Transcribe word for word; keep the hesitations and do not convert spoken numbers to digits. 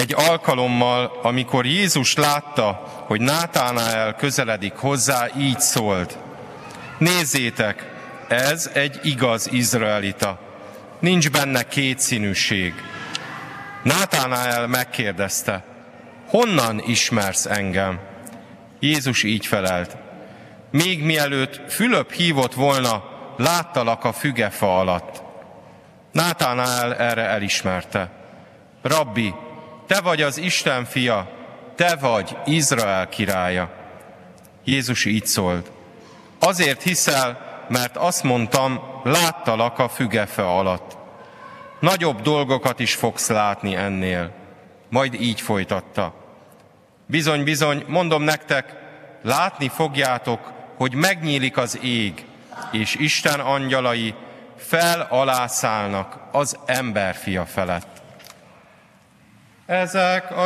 Egy alkalommal, amikor Jézus látta, hogy Nátánael közeledik hozzá, így szólt: nézzétek, ez egy igaz izraelita, nincs benne kétszínűség. Nátánael megkérdezte: honnan ismersz engem? Jézus így felelt: még mielőtt Fülöp hívott volna, láttalak a fügefa alatt. Nátánael erre elismerte: Rabbi, te vagy az Isten fia, te vagy Izrael királya. Jézus így szólt: azért hiszel, mert azt mondtam, láttalak a fügefa alatt. Nagyobb dolgokat is fogsz látni ennél. Majd így folytatta: bizony, bizony, mondom nektek, látni fogjátok, hogy megnyílik az ég, és Isten angyalai fel alá szállnak az emberfia felett. Ezek a